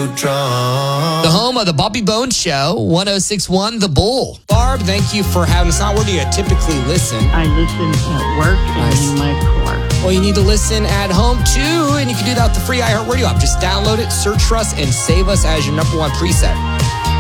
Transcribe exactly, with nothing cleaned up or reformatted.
too drunk. The home of the Bobby Bones Show, one oh six point one The Bull. Barb, thank you for having us on. Where do you typically listen? I listen at work Nice. and in my car. Well, you need to listen at home too, and you can do that with the free iHeartRadio app. Just download it, search for us, and save us as your number one preset.